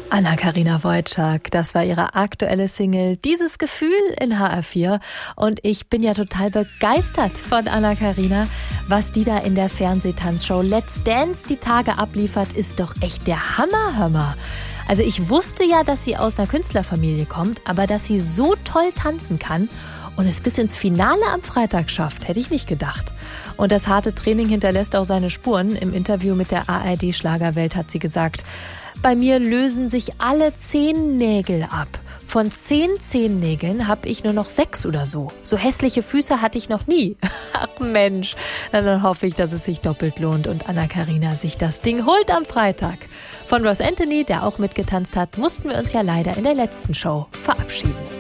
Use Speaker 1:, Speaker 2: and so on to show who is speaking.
Speaker 1: Anna-Karina Wojcik, das war ihre aktuelle Single Dieses Gefühl in HR4 und ich bin ja total begeistert von Anna-Karina. Was die da in der Fernsehtanzshow Let's Dance die Tage abliefert, ist doch echt der Hammer. Also ich wusste ja, dass sie aus einer Künstlerfamilie kommt, aber dass sie so toll tanzen kann und es bis ins Finale am Freitag schafft, hätte ich nicht gedacht. Und das harte Training hinterlässt auch seine Spuren. Im Interview mit der ARD Schlagerwelt hat sie gesagt: Bei mir lösen sich alle Zehennägel ab. Von 10 Zehennägeln habe ich nur noch 6 oder so. So hässliche Füße hatte ich noch nie. Ach Mensch, na, dann hoffe ich, dass es sich doppelt lohnt und Anna-Karina sich das Ding holt am Freitag. Von Ross Anthony, der auch mitgetanzt hat, mussten wir uns ja leider in der letzten Show verabschieden.